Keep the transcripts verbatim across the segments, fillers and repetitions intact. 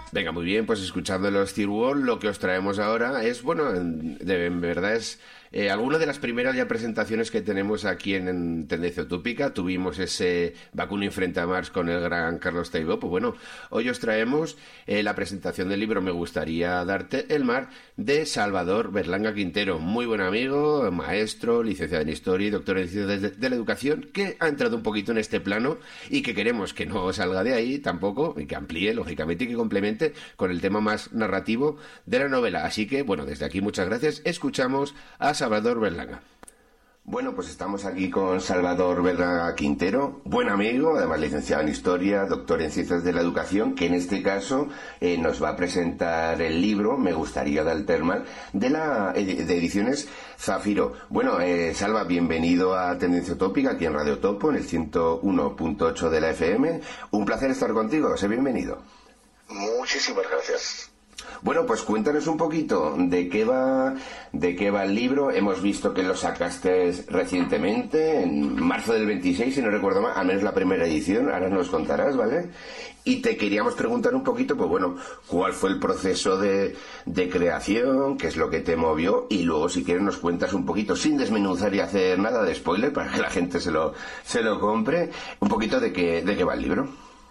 Venga, muy bien, pues escuchando los Steel Wall, lo que os traemos ahora es, bueno, de, en verdad es eh, alguna de las primeras ya presentaciones que tenemos aquí en, en Tendencia Utópica. Tuvimos ese Bakunin frente a Marx con el gran Carlos Taibo. Pues bueno, hoy os traemos eh, la presentación del libro Me gustaría darte el mar, de Salvador Berlanga Quintero, muy buen amigo, maestro, licenciado en Historia y doctor en Ciencias de, de la Educación, que ha entrado un poquito en este plano y que queremos que no salga de ahí tampoco, y que amplíe, lógicamente, y que complemente con el tema más narrativo de la novela. Así que, bueno, desde aquí muchas gracias. Escuchamos a Salvador Berlanga. Bueno, pues estamos aquí con Salvador Berlanga Quintero, buen amigo, además licenciado en Historia, doctor en Ciencias de la Educación, que en este caso eh, nos va a presentar el libro Me gustaría darte el mar, de la de Ediciones Zafiro. Bueno, eh, Salva, bienvenido a Tendencia Utópica, aquí en Radio Topo, en el ciento uno punto ocho de la F M. Un placer estar contigo, sé bienvenido. Muchísimas gracias. Bueno, pues cuéntanos un poquito de qué va, de qué va el libro. Hemos visto que lo sacaste recientemente, en marzo del veintiséis, si no recuerdo mal, al menos la primera edición, ahora nos contarás, ¿vale? Y te queríamos preguntar un poquito, pues bueno, cuál fue el proceso de, de creación, qué es lo que te movió, y luego si quieres nos cuentas un poquito, sin desmenuzar y hacer nada de spoiler, para que la gente se lo, se lo compre, un poquito de qué, de qué va el libro.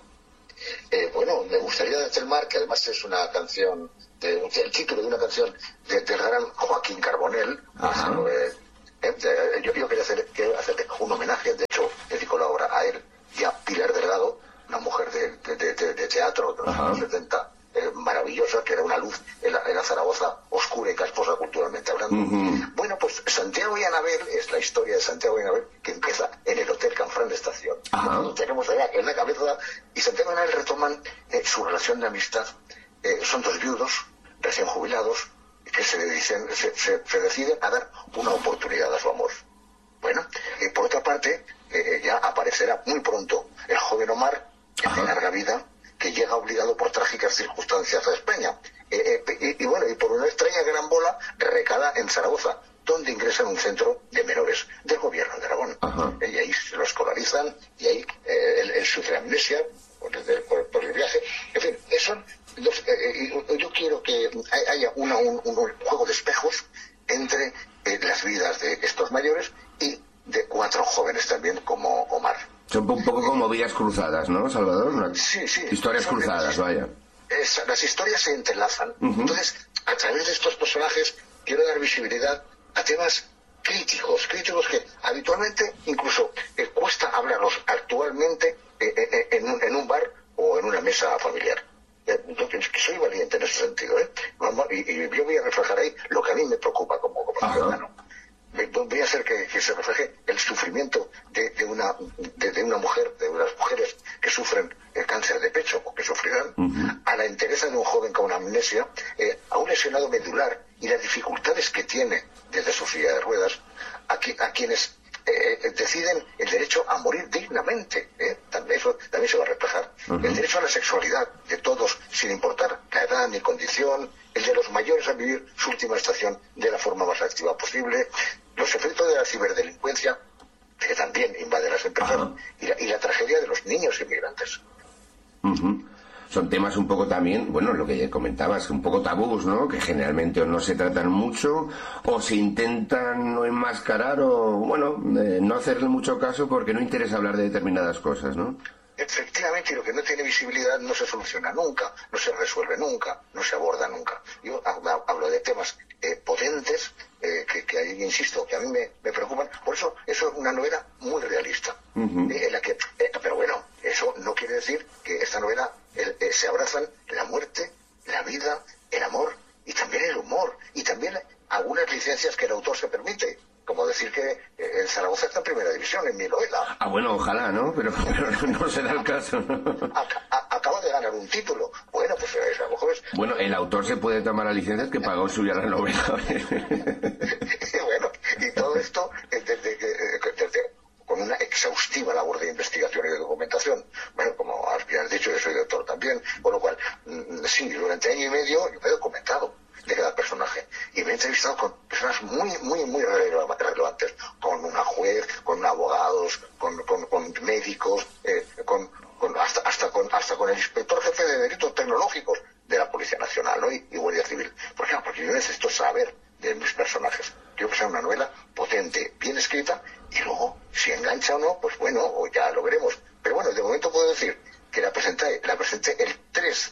Eh, bueno, me gustaría darte el mar, que además es una canción, de, el título de una canción de, del gran Joaquín Carbonell. Eh, eh, yo, yo quería hacer, quería hacer un homenaje, de hecho, dedico la obra a él y a Pilar Delgado, una mujer de, de, de, de teatro de los años setenta, eh, maravillosa, que era una luz en la, en la Zaragoza oscura y casposa culturalmente hablando. Uh-huh. Bueno, pues Santiago y Anabel es la historia de Santiago y Anabel, que empieza en el Hotel Canfrán de Estación. Uh-huh. Tenemos allá en la cabeza, y Santiago y Anabel retoman eh, su relación de amistad. Eh, son dos viudos, recién jubilados, que se, dicen, se, se, se deciden a dar una oportunidad a su amor. Bueno, y por otra parte, eh, ya aparecerá muy pronto el joven Omar, que de larga vida, que llega obligado por trágicas circunstancias a España. Eh, eh, y, y bueno, y por una extraña gran bola recala en Zaragoza, donde ingresa en un centro de menores del gobierno de Aragón. Uh-huh. Y ahí se lo escolarizan, y ahí eh, él, él sufre amnesia por el, por, por el viaje. En fin, eso, los, eh, yo quiero que haya una, un, un juego de espejos entre eh, las vidas de estos mayores y de cuatro jóvenes también como Omar. Son un poco como vidas cruzadas, ¿no, Salvador? Una... Sí, sí. Historias cruzadas, vaya. Es, las historias se entrelazan. Uh-huh. Entonces, a través de estos personajes, quiero dar visibilidad a temas críticos, críticos que habitualmente incluso eh, cuesta hablarlos actualmente eh, eh, en, un, en un bar o en una mesa familiar. Eh, yo que soy valiente en ese sentido, ¿eh? Y, y yo voy a reflejar ahí lo que a mí me preocupa como, como ciudadano. Voy a hacer que, que se refleje el sufrimiento de, de una de, de una mujer, de unas mujeres que sufren el cáncer de pecho o que sufrirán, uh-huh. a la entereza de un joven con amnesia, eh, a un lesionado medular y las dificultades que tiene desde su silla de ruedas, a, qui, a quienes eh, deciden el derecho a morir dignamente, eh, también, eso también se va a reflejar, uh-huh. el derecho a la sexualidad de todos, sin importar la edad ni condición, el de los mayores a vivir su última estación de la forma más activa posible, los efectos de la ciberdelincuencia, que también invade las empresas, y la, y la tragedia de los niños inmigrantes. Uh-huh. Son temas un poco también, bueno, lo que comentabas, un poco tabús, ¿no? Que generalmente o no se tratan mucho, o se intentan no enmascarar, o, bueno, eh, no hacerle mucho caso porque no interesa hablar de determinadas cosas, ¿no? Efectivamente, lo que no tiene visibilidad no se soluciona nunca, no se resuelve nunca, no se aborda nunca. Yo hablo de temas eh, potentes, eh, que, que ahí insisto, que a mí me, me preocupan. Por eso, eso es una novela muy realista. Uh-huh. eh, en la que, eh, pero bueno, eso no quiere decir que esta novela eh, eh, se abrazan la muerte, la vida, el amor y también el humor y también algunas licencias que el autor se permite. Como decir que eh, el Zaragoza está en primera división, en mi novela. Ah, bueno, ojalá, ¿no? Pero, pero no será el caso, ¿no? Acaba de ganar un título. Bueno, pues a lo mejor es... Bueno, el autor se puede tomar las licencias que pagó suya la novela. Bueno, y todo esto desde, desde, desde, con una exhaustiva labor de investigación y de documentación. Bueno, como has bien dicho, yo soy doctor también, con lo cual, sí, durante año y medio yo me he documentado de cada personaje y me he entrevistado con personas muy muy muy relevantes, con una juez, con abogados, con, con, con médicos, eh, con, con hasta hasta con hasta con el inspector jefe de delitos tecnológicos de la Policía Nacional, ¿no? y, y Guardia Civil. ¿Por qué? Porque yo necesito saber de mis personajes. Quiero que sea una novela potente, bien escrita, y luego, si engancha o no, pues bueno, o ya lo veremos. Pero bueno, de momento puedo decir que la presenté, la presenté el tres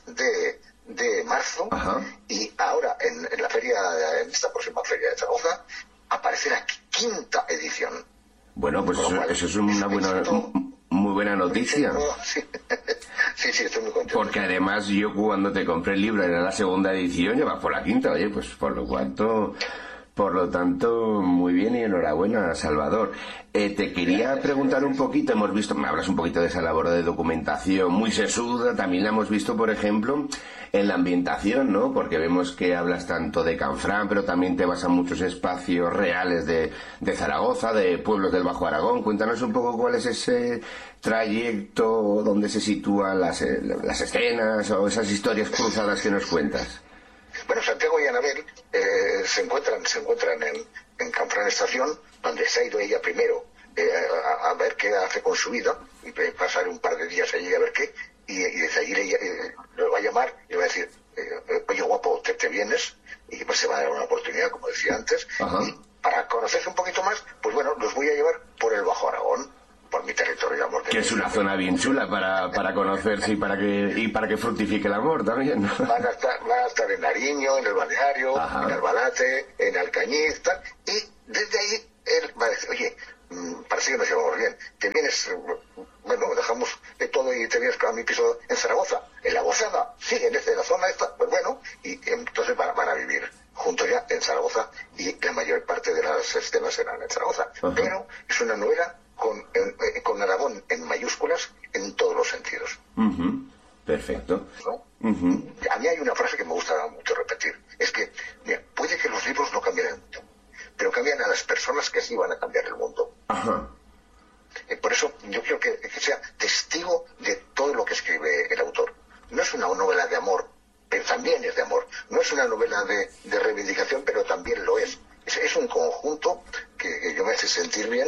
de marzo. Ajá. Y ahora en, en la feria, en esta próxima feria de Zaragoza, aparece la quinta edición. Bueno, pues eso, cual, eso es una buena, éxito, muy buena noticia. Sí. sí, sí, estoy muy contento. Porque además yo cuando te compré el libro era la segunda edición, ya vas por la quinta, oye, pues por lo cuanto... Por lo tanto, muy bien y enhorabuena, Salvador. Eh, te quería preguntar un poquito, hemos visto, me hablas un poquito de esa labor de documentación muy sesuda, también la hemos visto, por ejemplo, en la ambientación, ¿no? Porque vemos que hablas tanto de Canfrán, pero también te vas a muchos espacios reales de, de Zaragoza, de pueblos del Bajo Aragón. Cuéntanos un poco cuál es ese trayecto, dónde se sitúan las, las escenas o esas historias cruzadas que nos cuentas. Bueno, Santiago y Anabel eh, se encuentran se encuentran en, en Canfrán Estación, donde se ha ido ella primero eh, a, a ver qué hace con su vida, y pasar un par de días allí a ver qué, y, y desde allí le, eh, le va a llamar y le va a decir, eh, oye guapo, te, te vienes, y pues se va a dar una oportunidad, como decía antes. Ajá. Y para conocerse un poquito más, pues bueno, los voy a llevar por el Bajo Aragón, por mi territorio de amor. Que es una zona bien chula para, para conocerse y para que y para que fructifique el amor también, ¿no? Van a estar, van a estar en Nariño, en el Balneario, Ajá. en Albalate, en Alcañiz, tal, y desde ahí él va a decir, oye, parece que nos llevamos bien, te vienes, bueno, dejamos todo y te vienes a mi piso en Zaragoza, en la Gozada, sí, en, este, en la zona esta, pues bueno, y entonces van, van a vivir juntos ya en Zaragoza, y la mayor parte de las escenas serán en Zaragoza. Ajá. Pero es una novela con, en, con Aragón en mayúsculas en todos los sentidos. Uh-huh. Perfecto. ¿No? Uh-huh. A mí hay una frase que me gusta mucho repetir, es que, mira, puede que los libros no cambien el mundo, pero cambian a las personas que sí van a cambiar el mundo. Ajá. Eh, por eso yo quiero que, que sea testigo de todo lo que escribe el autor. No es una novela de amor, pero también es de amor. No es una novela de, de reivindicación, pero también lo es. Es, es un conjunto que, que yo me hace sentir bien,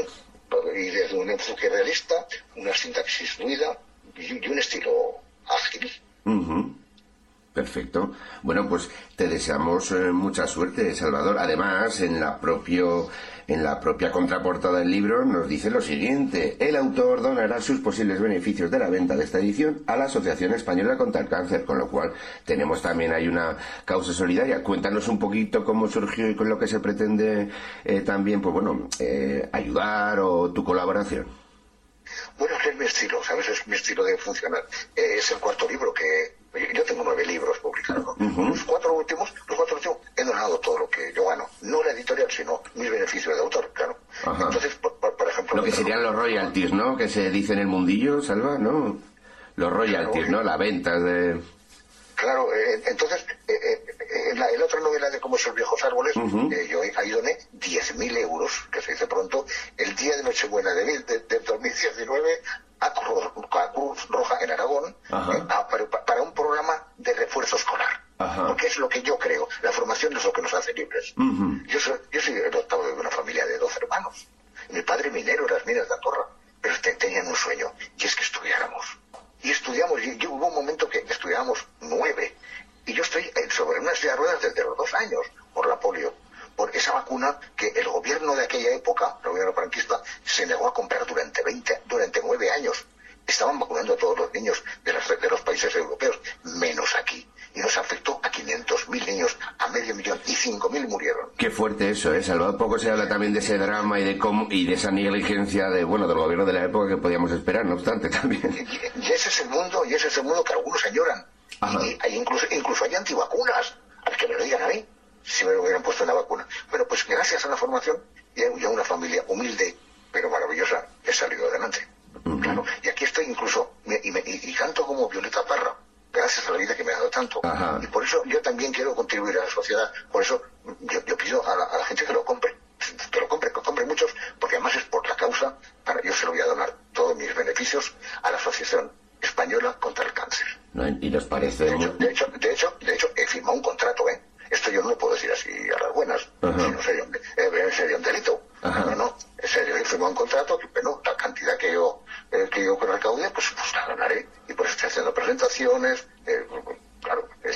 y desde un enfoque realista, una sintaxis fluida y, y un estilo ágil. Uh-huh. Perfecto. Bueno, pues te deseamos eh, mucha suerte, Salvador. Además, en la propio, en la propia contraportada del libro nos dice lo siguiente: el autor donará sus posibles beneficios de la venta de esta edición a la Asociación Española contra el Cáncer, con lo cual tenemos también ahí una causa solidaria. Cuéntanos un poquito cómo surgió y con lo que se pretende eh, también, pues bueno, eh, ayudar o tu colaboración. Bueno, es mi estilo, ¿sabes? Es mi estilo de funcionar. Eh, es el cuarto libro que... Yo tengo nueve libros publicados, ¿no? Uh-huh. Los cuatro últimos, los cuatro últimos he donado todo lo que yo gano. No la editorial, sino mis beneficios de autor, claro. Ajá. Entonces, por, por, por ejemplo... Lo que serían los royalties, ¿no? Que se dice en el mundillo, Salva, ¿no? Los royalties, claro, ¿no? La venta de... Claro, eh, entonces, eh, eh, en, la, en la otra novela de Cómo son viejos árboles, uh-huh. eh, yo ahí doné diez mil euros, que se dice pronto, el día de Nochebuena de, de, de dos mil diecinueve a Cruz, a Cruz Roja en Aragón, eh, a, para, para un programa de refuerzo escolar. Ajá. Porque es lo que yo creo, la formación es lo que nos hace libres. Uh-huh. Yo soy, yo soy el octavo de una familia de doce hermanos. Mi padre minero en las minas de Andorra, pero te, tenían un sueño, y es que estudiáramos. Y estudiamos, y, y hubo un momento que estudiábamos nueve, y yo estoy sobre una silla de ruedas desde los dos años, por la polio, por esa vacuna que el gobierno de aquella época, el gobierno franquista, se negó a comprar durante veinte, durante nueve años. Estaban vacunando a todos los niños de, las, de los países europeos, menos aquí. Y nos afectó a quinientos mil niños, a medio millón, y cinco mil murieron. Qué fuerte eso, ¿eh, Salvador? Poco se habla también de ese drama y de cómo, y de esa negligencia de, bueno, del gobierno de la época que podíamos esperar, no obstante, también. Y, y ese es el mundo, y ese es el mundo que algunos añoran. Ajá. Y hay incluso, incluso hay antivacunas, al que me lo digan a mí, si me hubieran puesto una vacuna. Bueno, pues gracias a la formación y a, y a una familia humilde, pero maravillosa, he salido adelante. Uh-huh. Claro, y aquí estoy incluso, y, me, y, y canto como Violeta Parra, gracias a la vida que me ha dado tanto. Ajá. Y por eso yo también quiero contribuir a la sociedad. Por eso yo, yo pido a la, a la gente que lo compre, que lo compre, que compre muchos, porque además es por la causa, para yo se lo voy a donar todos mis beneficios a la Asociación Española contra el Cáncer. No, y nos parece... De hecho, de hecho, de hecho, de hecho, he firmado un contrato, ¿eh? Esto yo no lo puedo decir así a las buenas, si no sería un, eh, sería un delito. Ajá. No, no, en serio, he firmado un contrato que, bueno, la cantidad que yo, eh, que yo recaude, pues, pues la donaré. Y por eso estoy haciendo presentaciones, eh, claro, es,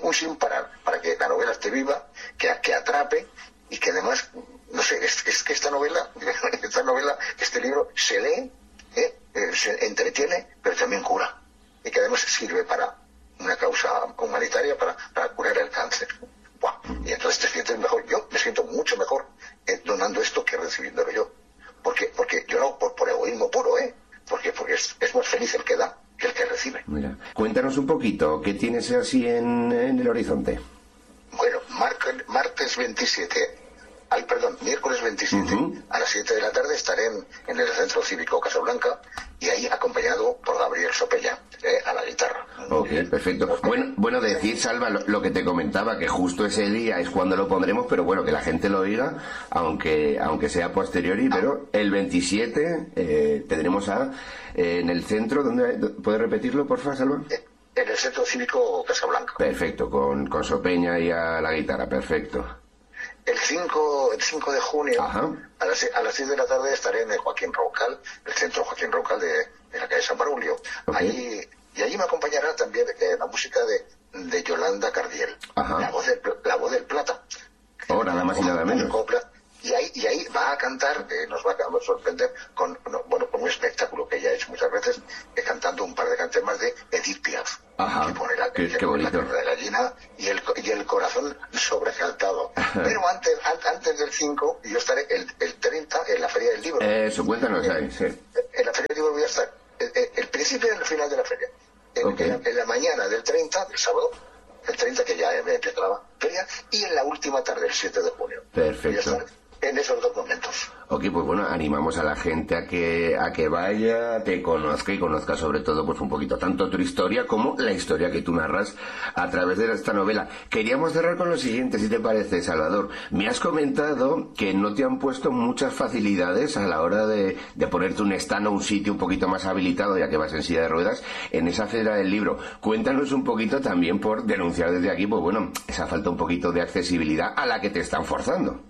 un sin parar, para que la novela esté viva, que, que atrape y que además, no sé, es, es que esta novela, esta novela, este libro se lee, ¿eh? Eh, se entretiene, pero también cura. Y que además sirve para una causa humanitaria, para, para curar el cáncer. Buah. Y entonces te sientes mejor. Yo me siento mucho mejor eh, donando esto que recibiéndolo yo. Porque, porque yo no, por, por egoísmo puro, ¿eh? Porque, porque es, es más feliz el que da que el que recibe. Mira, cuéntanos un poquito, ¿qué tienes así en, en el horizonte? Bueno, mar- martes veintisiete, ay, perdón, miércoles veintisiete, uh-huh. a las siete de la tarde estaré en, en el Centro Cívico Casablanca y ahí acompañado por Gabriel Sopella, eh, a la guitarra. Ok, perfecto. Bueno, bueno decir, Salva, lo, lo que te comentaba, que justo ese día es cuando lo pondremos, pero bueno, que la gente lo oiga, aunque aunque sea posteriori, ah. pero el veintisiete eh, tendremos a eh, en el centro, ¿dónde, ¿puedes repetirlo, por favor, Salva? Eh, en el Centro Cívico Casablanca. Perfecto, con, con Sopeña y a la guitarra, perfecto. El cinco, el cinco de junio, a las, a las seis de la tarde estaré en el Joaquín Roucal, el centro Joaquín Roucal de, de la calle San Barulio. Okay. Ahí, y allí me acompañará también eh, la música de, de Yolanda Cardiel, la voz, del, la voz del Plata. Oh, nada más y nada menos. Y ahí, y ahí va a cantar, eh, nos va a sorprender, con, no, bueno, con un espectáculo que ya he hecho muchas veces, eh, cantando un par de canciones más de Edith Piaf. Ajá, que pone la, qué, que qué pone la bonito. carne de gallina y el, y el corazón sobresaltado. Pero antes, an, antes del cinco, yo estaré el, el treinta en la Feria del Libro. Eso, cuéntanos en, ahí, sí. En la Feria del Libro voy a estar el, el, el principio y el final de la feria. En, okay. en, en la mañana del treinta, del sábado, el treinta que ya me empieza la feria, y en la última tarde, el siete de junio. Perfecto. En esos dos momentos. Ok, pues bueno, animamos a la gente a que a que vaya, te conozca y conozca sobre todo pues un poquito tanto tu historia como la historia que tú narras a través de esta novela. Queríamos cerrar con lo siguiente, si te parece, Salvador. Me has comentado que no te han puesto muchas facilidades a la hora de, de ponerte un stand o un sitio un poquito más habilitado, ya que vas en silla de ruedas, en esa feria del libro. Cuéntanos un poquito también por denunciar desde aquí, pues bueno, esa falta un poquito de accesibilidad a la que te están forzando.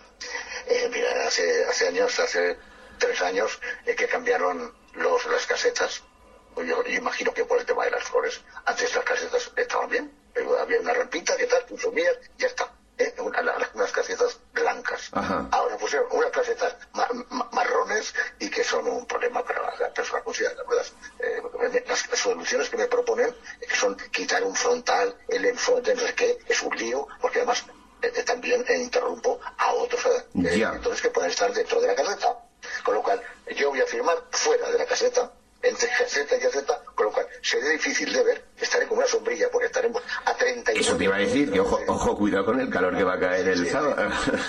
Eh, mira, hace, hace años, hace tres años, eh, que cambiaron los, las casetas. Yo, yo imagino que por el tema de las flores. Antes las casetas estaban bien. Había una rampita, ¿qué tal? Tú subías, ya está. ¿Eh? Una, unas casetas blancas. Ajá. Ahora pusieron unas casetas ma, ma, marrones y que son un problema para las personas con silla de ruedas. Eh, las, las soluciones que me proponen, que son quitar un frontal, el enfrente, no sé qué, es un lío, porque además Eh, también eh, interrumpo a otros eh, yeah. entonces que pueden estar dentro de la caseta, con lo cual yo voy a firmar fuera de la caseta, entre caseta y caseta, con lo cual sería difícil de ver, estaré con una sombrilla porque estaremos a treinta y eso te iba a decir, que ojo, ojo, cuidado con el calor que va a caer el sí, sábado.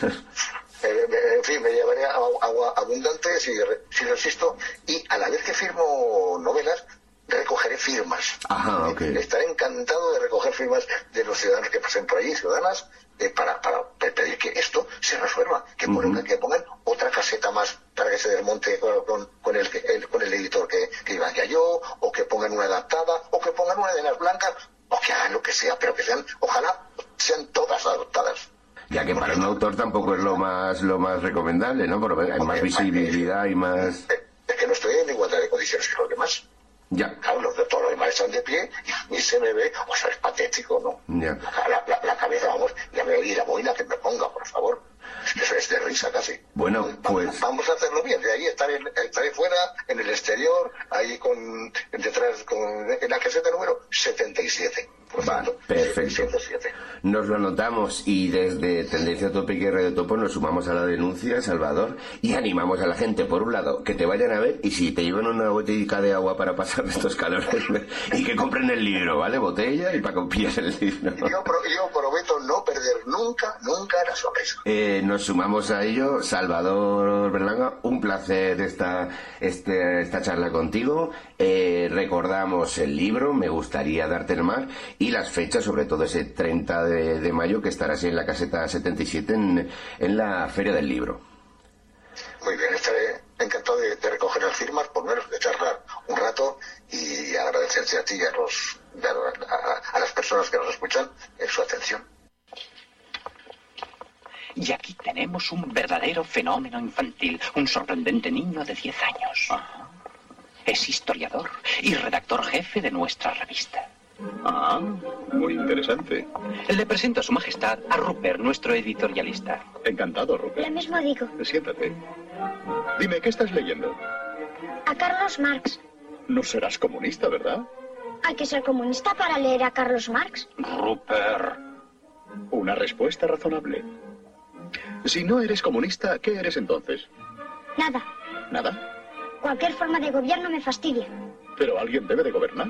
eh, en fin, me llevaré agua abundante si, si resisto, y a la vez que firmo novelas recogeré firmas. Ajá, okay. Estaré encantado de recoger firmas de los ciudadanos que pasen por allí, ciudadanas, eh, para, para pedir que esto se resuelva, que, uh-huh. pongan, que pongan otra caseta más para que se desmonte con, con, con, el, el, con el editor que, que iba ya yo, o que pongan una adaptada, o que pongan una de las blancas, o que hagan lo que sea, pero que sean, ojalá sean todas adoptadas. Ya que para un autor tampoco es lo más lo más recomendable, ¿no? Porque hay más visibilidad y más... Es que no estoy en igualdad de condiciones que los demás. Ya. Claro, los de todos los demás están de pie y a mí se me ve, o sea, es patético, ¿no? Ya. La, la, la cabeza, vamos, ya me oí la boina que me ponga, por favor. Es que eso es de risa casi. Bueno, pues... Vamos, vamos a hacerlo bien, de ahí estaré, estaré fuera, en el exterior, ahí con, detrás, con, en la caseta número setenta y siete. Vale, perfecto. setenta y siete. Nos lo anotamos y desde Tendencia Tópica y Radio Topo nos sumamos a la denuncia, Salvador, y animamos a la gente, por un lado, que te vayan a ver y si te llevan una botellita de agua para pasar estos calores y que compren el libro, ¿vale? Botella y para que pilles el libro. Yo, pro, yo prometo no perder nunca, nunca la sonrisa. Eh, nos sumamos a ello, Salvador Berlanga, un placer esta, este, esta charla contigo. Eh, recordamos el libro, me gustaría darte el mar, y las fechas, sobre todo ese treinta de, de mayo, que estarás en la caseta setenta y siete en, en la Feria del Libro. Muy bien, estaré encantado de, de recoger las firmas, por lo menos de charlar un rato, y agradecerte a ti y a, los, a, a, a las personas que nos escuchan en su atención. Y aquí tenemos un verdadero fenómeno infantil, un sorprendente niño de diez años. Ajá. Es historiador y redactor jefe de nuestra revista. Ah, muy interesante. Le presento a su majestad a Rupert, nuestro editorialista. Encantado, Rupert. Lo mismo digo. Siéntate. Dime, ¿qué estás leyendo? A Carlos Marx. No serás comunista, ¿verdad? Hay que ser comunista para leer a Carlos Marx. Rupert. Una respuesta razonable. Si no eres comunista, ¿qué eres entonces? Nada. ¿Nada? Cualquier forma de gobierno me fastidia. Pero alguien debe de gobernar.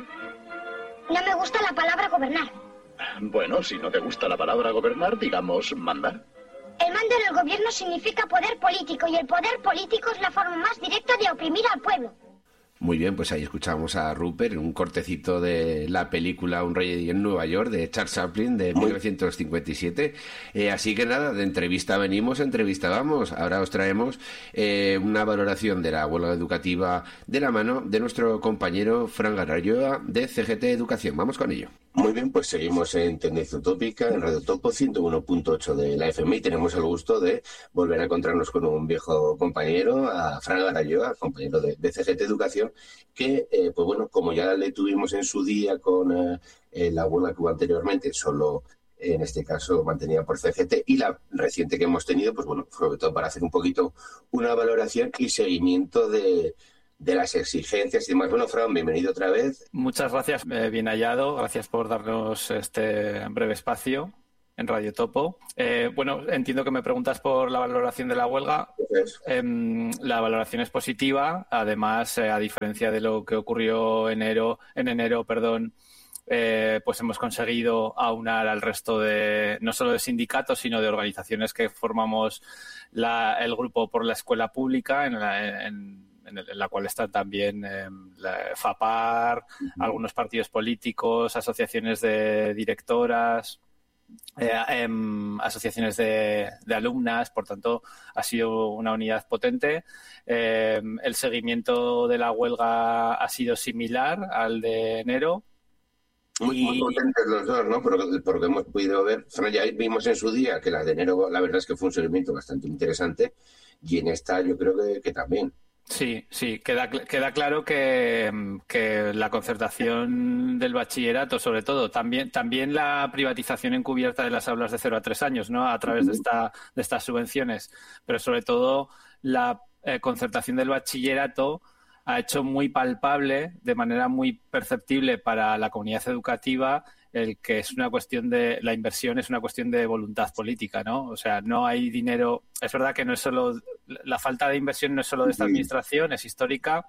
No me gusta la palabra gobernar. Bueno, si no te gusta la palabra gobernar, digamos mandar. El mando en el gobierno significa poder político y el poder político es la forma más directa de oprimir al pueblo. Muy bien, pues ahí escuchamos a Rupert, un cortecito de la película Un rey en Nueva York de Charles Chaplin de mil novecientos cincuenta y siete. Eh, así que nada, de entrevista venimos, entrevista vamos. Ahora os traemos eh, una valoración de la huelga educativa de la mano de nuestro compañero Fran Garayioa de C G T Educación. Vamos con ello. Muy bien, pues seguimos en Tendencia Utópica, en Radio Topo ciento uno punto ocho de la F M y tenemos el gusto de volver a encontrarnos con un viejo compañero, a Fran Garayioa, compañero de, de C G T Educación, que, eh, pues bueno, como ya le tuvimos en su día con eh, eh, la huelga que hubo anteriormente, solo en este caso mantenida por C G T, y la reciente que hemos tenido, pues bueno, sobre todo para hacer un poquito una valoración y seguimiento de... de las exigencias y demás. Bueno, Fran, bienvenido otra vez. Muchas gracias, eh, bien hallado. Gracias por darnos este breve espacio en Radio Topo. Eh, bueno, entiendo que me preguntas por la valoración de la huelga. Eh, la valoración es positiva. Además, eh, a diferencia de lo que ocurrió enero, en enero, perdón, eh, pues hemos conseguido aunar al resto de, no solo de sindicatos, sino de organizaciones que formamos la, el grupo por la escuela pública, en la, en, en la cual están también eh, la FAPAR, uh-huh. algunos partidos políticos, asociaciones de directoras, eh, eh, asociaciones de, de alumnas. Por tanto, ha sido una unidad potente. Eh, el seguimiento de la huelga ha sido similar al de enero. Muy, muy potentes los dos, ¿no? Porque, porque hemos podido ver, ya vimos en su día que la de enero, la verdad es que fue un seguimiento bastante interesante, y en esta yo creo que, que también. Sí, sí, queda, queda claro que, que la concertación del bachillerato, sobre todo, también, también la privatización encubierta de las aulas de cero a tres años, ¿no? A través de, esta, de estas subvenciones, pero sobre todo la eh, concertación del bachillerato ha hecho muy palpable, de manera muy perceptible para la comunidad educativa, el que es una cuestión de, la inversión es una cuestión de voluntad política, ¿no? O sea, no hay dinero. Es verdad que no es solo, la falta de inversión no es solo de esta administración, es histórica,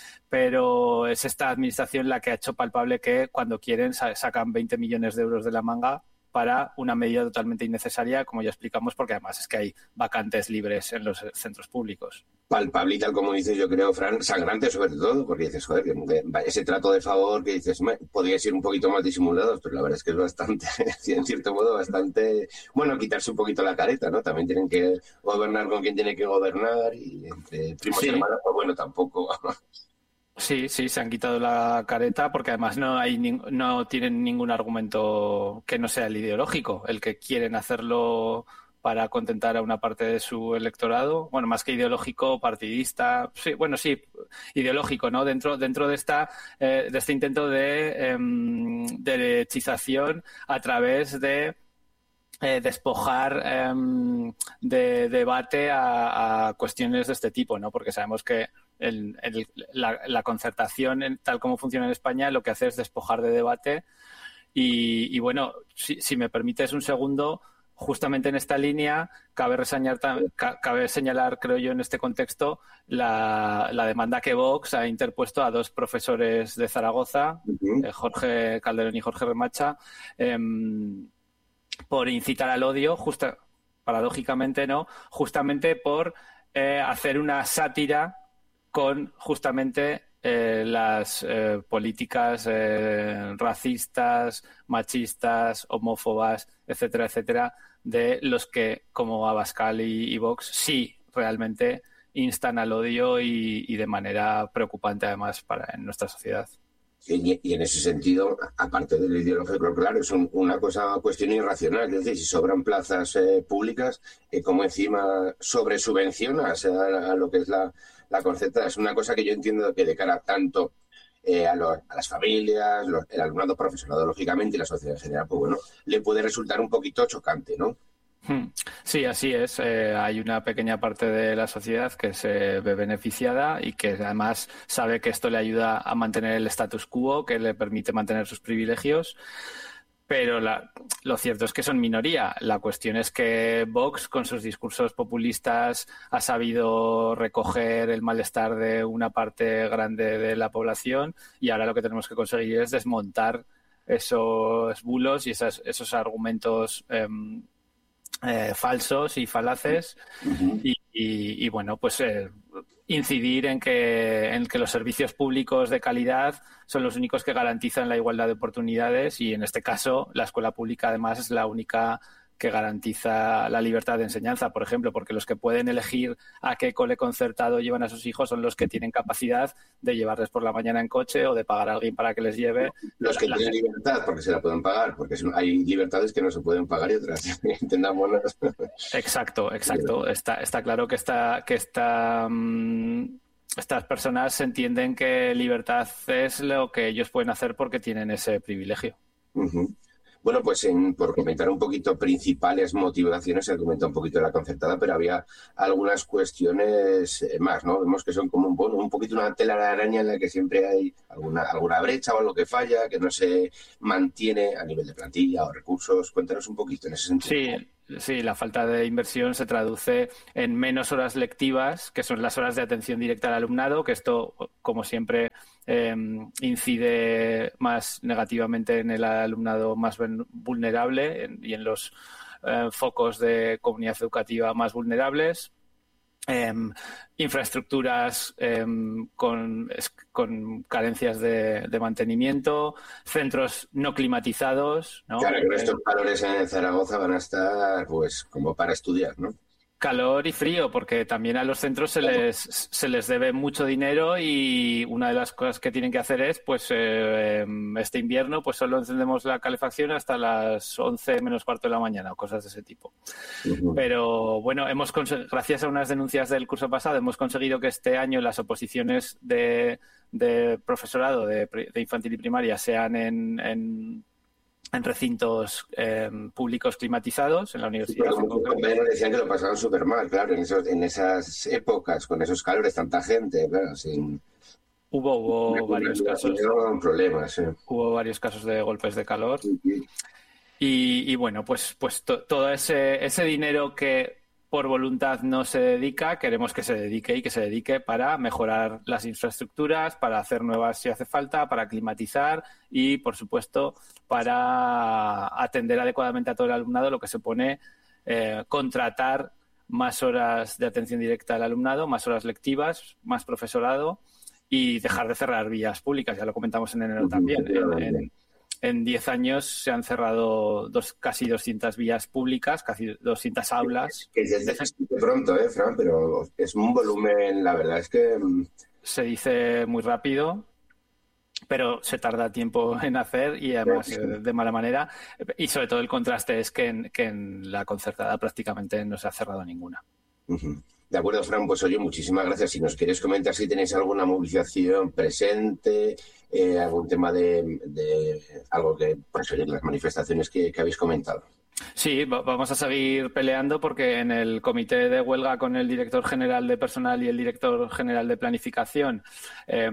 pero es esta administración la que ha hecho palpable que cuando quieren sacan veinte millones de euros de la manga para una medida totalmente innecesaria, como ya explicamos, porque además es que hay vacantes libres en los centros públicos. Palpable y tal como dices, yo creo, Fran, sangrante sobre todo, porque dices, joder, que ese trato de favor que dices, podría ser un poquito más disimulado, pero la verdad es que es bastante, en cierto modo, bastante, bueno, quitarse un poquito la careta, ¿no? También tienen que gobernar con quien tiene que gobernar y entre primos sí. y hermanos, pues bueno, tampoco... Sí, sí, se han quitado la careta porque además no hay no tienen ningún argumento que no sea el ideológico, el que quieren hacerlo para contentar a una parte de su electorado, bueno, más que ideológico, partidista, sí, bueno, sí, ideológico, ¿no? Dentro dentro de esta eh, de este intento de eh, derechización a través de Eh, despojar eh, de debate a, a cuestiones de este tipo, ¿no? Porque sabemos que el, el, la, la concertación, tal como funciona en España, lo que hace es despojar de debate y, y bueno, si, si me permites un segundo, justamente en esta línea cabe reseñar, cabe señalar, creo yo, en este contexto, la, la demanda que Vox ha interpuesto a dos profesores de Zaragoza, uh-huh. eh, Jorge Calderón y Jorge Remacha, eh, por incitar al odio, justa, paradójicamente, ¿no? Justamente por eh, hacer una sátira con justamente eh, las eh, políticas eh, racistas, machistas, homófobas, etcétera, etcétera, de los que, como Abascal y, y Vox, sí realmente instan al odio y, y de manera preocupante, además, para en nuestra sociedad. Y, y en ese sentido, aparte del ideológico, claro, es un, una cosa, cuestión irracional. Es decir, si sobran plazas eh, públicas, eh, como encima sobre subvencionas a, a lo que es la, la concertada, es una cosa que yo entiendo que de cara tanto eh, a, lo, a las familias, los, el alumnado, profesorado, lógicamente, y la sociedad en general, pues bueno, le puede resultar un poquito chocante, ¿no? Sí, así es. Eh, hay una pequeña parte de la sociedad que se ve beneficiada y que además sabe que esto le ayuda a mantener el status quo, que le permite mantener sus privilegios. Pero la, lo cierto es que son minoría. La cuestión es que Vox, con sus discursos populistas, ha sabido recoger el malestar de una parte grande de la población y ahora lo que tenemos que conseguir es desmontar esos bulos y esas, esos argumentos eh, eh, falsos y falaces uh-huh. y, y, y, bueno, pues eh, incidir en que, en que los servicios públicos de calidad son los únicos que garantizan la igualdad de oportunidades y en este caso la escuela pública además es la única que garantiza la libertad de enseñanza, por ejemplo, porque los que pueden elegir a qué cole concertado llevan a sus hijos son los que tienen capacidad de llevarles por la mañana en coche o de pagar a alguien para que les lleve. Los que la tienen gente. Libertad porque se la pueden pagar, porque hay libertades que no se pueden pagar y otras, entendámonos. Exacto, exacto. Está, está claro que, está, que está, um, estas personas entienden que libertad es lo que ellos pueden hacer porque tienen ese privilegio. Uh-huh. Bueno, pues en, por comentar un poquito principales motivaciones, se comenta un poquito de la concertada, pero había algunas cuestiones más, ¿no? Vemos que son como un, bueno, un poquito una tela de araña en la que siempre hay alguna, alguna brecha o algo que falla, que no se mantiene a nivel de plantilla o recursos. Cuéntanos un poquito en ese sentido. Sí. Sí, la falta de inversión se traduce en menos horas lectivas, que son las horas de atención directa al alumnado, que esto, como siempre, eh, incide más negativamente en el alumnado más vulnerable en, y en los eh, focos de comunidad educativa más vulnerables. Eh, infraestructuras eh, con, con carencias de, de mantenimiento, centros no climatizados, ¿no? Claro, que estos calores en Zaragoza van a estar pues como para estudiar, ¿no? Calor y frío, porque también a los centros se les se les debe mucho dinero y una de las cosas que tienen que hacer es, pues eh, este invierno, pues solo encendemos la calefacción hasta las once menos cuarto de la mañana o cosas de ese tipo. Uh-huh. Pero bueno, hemos gracias a unas denuncias del curso pasado hemos conseguido que este año las oposiciones de, de profesorado de, de infantil y primaria sean en, en en recintos eh, públicos climatizados en la universidad. Sí, como compañeros decían que lo pasaban súper mal, claro, en, esos, en esas épocas, con esos calores, tanta gente, claro, sin... Hubo, hubo varios casos. Problemas, sí. Hubo varios casos de golpes de calor. Sí, sí. Y, y bueno, pues, pues to, todo ese, ese dinero que por voluntad no se dedica, queremos que se dedique y que se dedique para mejorar las infraestructuras, para hacer nuevas si hace falta, para climatizar y, por supuesto, para atender adecuadamente a todo el alumnado, lo que supone eh, contratar más horas de atención directa al alumnado, más horas lectivas, más profesorado y dejar de cerrar vías públicas. Ya lo comentamos en enero también. En, en, En diez años se han cerrado dos, casi doscientas vías públicas, casi doscientas aulas. Que es de pronto, ¿eh, Fran? Pero es un volumen, la verdad es que... Se dice muy rápido, pero se tarda tiempo en hacer y además sí, sí. de mala manera. Y sobre todo el contraste es que en, que en la concertada prácticamente no se ha cerrado ninguna. Uh-huh. De acuerdo, Fran, pues oye, muchísimas gracias. Si nos quieres comentar si tenéis alguna movilización presente, eh, algún tema de, de algo que, pues oye, las manifestaciones que, que habéis comentado. Sí, vamos a seguir peleando porque en el comité de huelga con el director general de personal y el director general de planificación eh,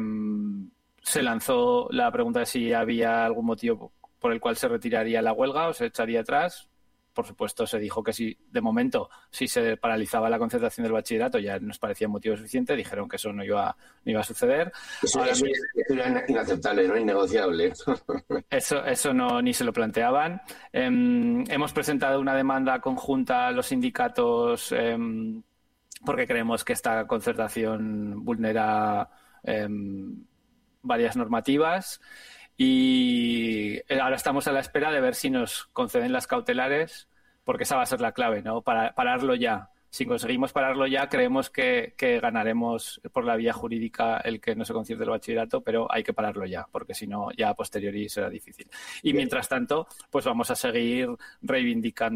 se lanzó la pregunta de si había algún motivo por el cual se retiraría la huelga o se echaría atrás. Por supuesto, se dijo que si, de momento, si se paralizaba la concertación del bachillerato ya nos parecía motivo suficiente. Dijeron que eso no iba, no iba a suceder. Eso, Ahora, eso era inaceptable, ¿no? Innegociable. Eso, eso no ni se lo planteaban. Eh, hemos presentado una demanda conjunta a los sindicatos eh, porque creemos que esta concertación vulnera eh, varias normativas. Y ahora estamos a la espera de ver si nos conceden las cautelares, porque esa va a ser la clave, ¿no? Para pararlo ya. Si conseguimos pararlo ya, creemos que, que ganaremos por la vía jurídica el que no se concierte el bachillerato, pero hay que pararlo ya, porque si no, ya a posteriori será difícil. Y Bien. Mientras tanto, pues vamos a seguir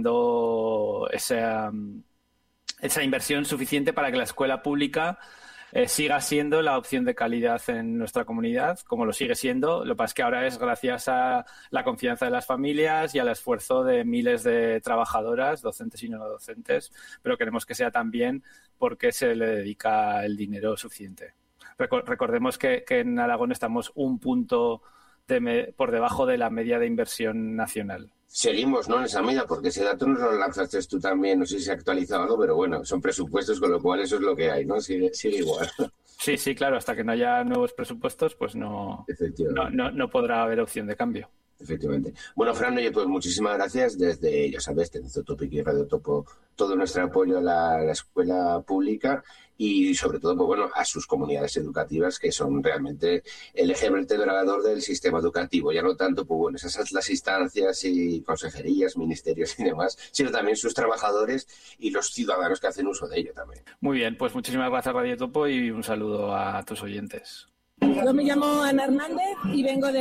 reivindicando esa, esa inversión suficiente para que la escuela pública eh, siga siendo la opción de calidad en nuestra comunidad, como lo sigue siendo. Lo que pasa es que ahora es gracias a la confianza de las familias y al esfuerzo de miles de trabajadoras, docentes y no docentes, pero queremos que sea también porque se le dedica el dinero suficiente. Recordemos que, que en Aragón estamos un punto de me, por debajo de la media de inversión nacional. Seguimos, ¿no?, en esa media, porque ese dato nos lo lanzaste tú también, no sé si se ha actualizado algo, pero bueno, son presupuestos, con lo cual eso es lo que hay, ¿no? Sigue, sigue igual. Sí, sí, claro, hasta que no haya nuevos presupuestos, pues no, no, no, no podrá haber opción de cambio. Efectivamente. Bueno, Fran, oye, pues muchísimas gracias desde, ya sabes, Tendencia Utópica y Radio Topo, todo nuestro apoyo a la, la escuela pública y sobre todo, pues bueno, a sus comunidades educativas que son realmente el eje vertebrador del sistema educativo, ya no tanto, pues bueno, esas las instancias y consejerías, ministerios y demás, sino también sus trabajadores y los ciudadanos que hacen uso de ello también. Muy bien, pues muchísimas gracias Radio Topo y un saludo a tus oyentes. Yo me llamo Ana Hernández y vengo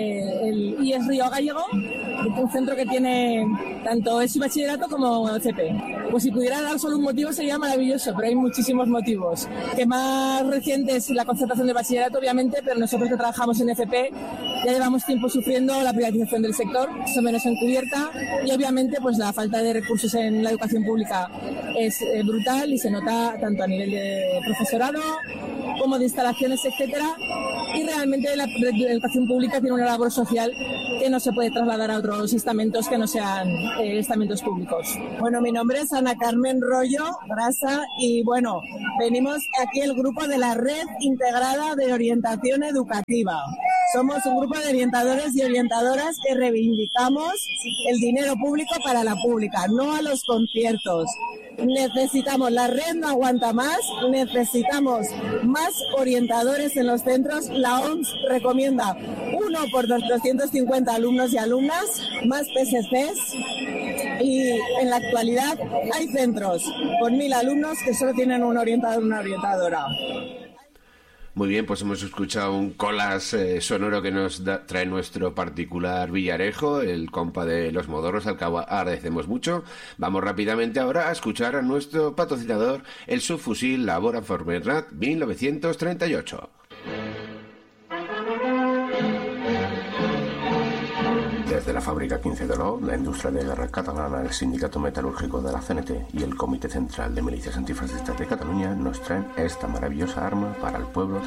del I E S Río Gallego, un centro que tiene tanto E S I bachillerato como C P. Pues si pudiera dar solo un motivo sería maravilloso, pero hay muchísimos motivos. Que más reciente es la concertación de bachillerato, obviamente, pero nosotros que trabajamos en F P ya llevamos tiempo sufriendo la privatización del sector, más o menos encubierta, y obviamente pues la falta de recursos en la educación pública es eh, brutal y se nota tanto a nivel de profesorado como de instalaciones, etcétera, y realmente la educación pública tiene una labor social que no se puede trasladar a otros estamentos que no sean eh, estamentos públicos. Bueno, mi nombre es Ana Carmen Rollo Grasa y bueno, venimos aquí el grupo de la Red Integrada de Orientación Educativa. Somos un grupo de orientadores y orientadoras que reivindicamos el dinero público para la pública, no a los conciertos. Necesitamos, la red no aguanta más, necesitamos más orientadores en los centros. La O M S recomienda uno por doscientos cincuenta alumnos y alumnas, más P S Cs, y en la actualidad hay centros con mil alumnos que solo tienen un orientador o una orientadora. Muy bien, pues hemos escuchado un colas eh, sonoro que nos da, trae nuestro particular Villarejo, el compa de Los Modorros, al que agradecemos mucho. Vamos rápidamente ahora a escuchar a nuestro patrocinador, el subfusil Labora Formenrat mil novecientos treinta y ocho. Desde la fábrica quince de Olot, la industria de guerra catalana, el sindicato metalúrgico de la C N T y el Comité Central de Milicias Antifascistas de Cataluña nos traen esta maravillosa arma para el pueblo